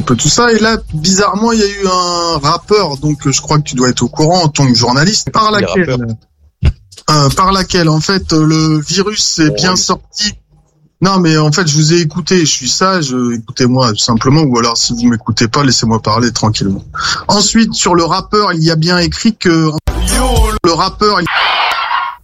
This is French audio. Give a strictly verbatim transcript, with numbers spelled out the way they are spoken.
peu tout ça. Et là, bizarrement, il y a eu un rappeur, donc je crois que tu dois être au courant en tant que journaliste, par laquelle, euh, par laquelle, en fait, le virus est oh, bien oui. sorti. Non, mais en fait, je vous ai écouté, je suis sage, écoutez-moi tout simplement, ou alors si vous m'écoutez pas, laissez-moi parler tranquillement. Ensuite, sur le rappeur, il y a bien écrit que le rappeur... Il...